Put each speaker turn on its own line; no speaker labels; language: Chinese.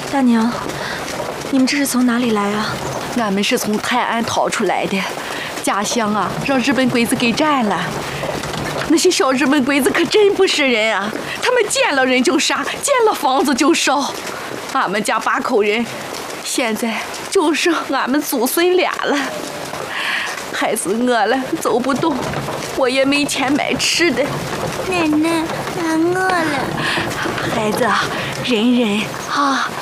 大娘，你们这是从哪里来啊？
俺们是从泰安逃出来的，家乡啊让日本鬼子给占了。那些小日本鬼子可真不是人啊，他们见了人就杀，见了房子就烧。俺们家8口人，现在就剩俺们祖孙俩了。孩子饿了走不动，我也没钱买吃的。
奶奶，俺饿了。
孩子啊，忍忍啊，